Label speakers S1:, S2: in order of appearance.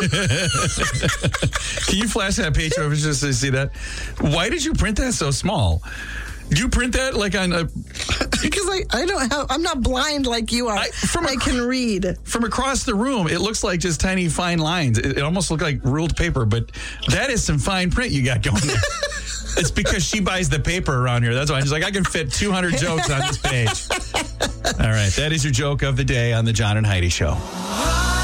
S1: Can you flash that page over just to see that? Why did you print that so small? Do you print that like on a...
S2: Because I'm not blind like you are. I can read.
S1: From across the room, it looks like just tiny fine lines. It almost looks like ruled paper, but that is some fine print you got going there. It's because she buys the paper around here. That's why she's like, I can fit 200 jokes on this page. All right, that is your joke of the day on the John and Heidi Show.